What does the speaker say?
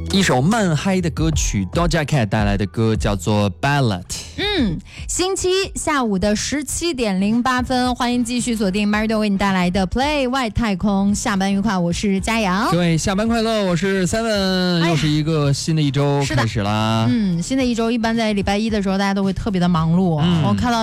一首慢嗨的歌曲 Doja Cat 带来的歌叫做 Ballad。 星期一下午的17:08，欢迎继续锁定 Marido 为你带来的 Play 外太空。下班愉快，我是佳阳。 各位下班快乐，我是 Seven，又是一个新的一周开始啦。 新的一周一般在礼拜一的时候，大家都会特别的忙碌。我看到